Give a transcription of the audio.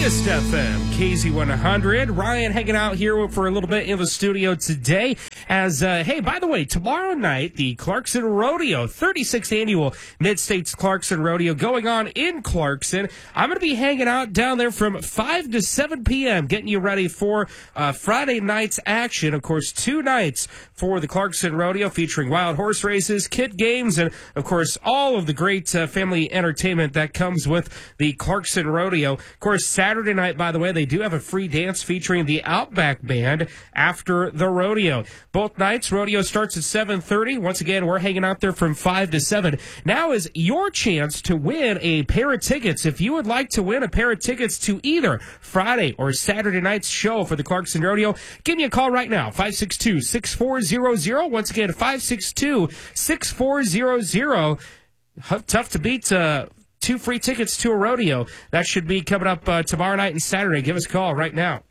Kiss FM, KZ100. Ryan hanging out here for a little bit in the studio today. As, hey, by the way, tomorrow night, the Clarkson Rodeo, 36th annual Mid-States Clarkson Rodeo going on in Clarkson. I'm going to be hanging out down there from 5 to 7 p.m., getting you ready for Friday night's action. Of course, 2 nights for the Clarkson Rodeo featuring wild horse races, kid games, and, of course, all of the great family entertainment that comes with the Clarkson Rodeo. Of course, Saturday night, by the way, they do have a free dance featuring the Outback Band after the rodeo. Both nights, rodeo starts at 7:30. Once again, we're hanging out there from 5 to 7. Now is your chance to win a pair of tickets. If you would like to win a pair of tickets to either Friday or Saturday night's show for the Clarkson Rodeo, give me a call right now, 562-6400. Once again, 562-6400. Tough to beat 2 free tickets to a rodeo. That should be coming up tomorrow night and Saturday. Give us a call right now.